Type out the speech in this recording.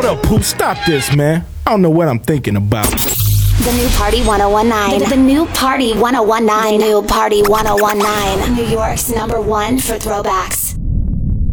up, Pooh? Stop this, man. I don't know what I'm thinking about. The new Party 1019. The new Party 1019. The new Party 1019. New York's #1 for throwbacks.